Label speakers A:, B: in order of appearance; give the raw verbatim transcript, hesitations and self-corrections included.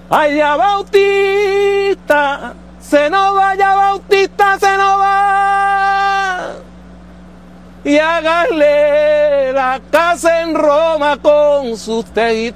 A: Allá Bautista, se nos va, allá Bautista, se nos va. Y hágale la casa en Roma con sus tejitos.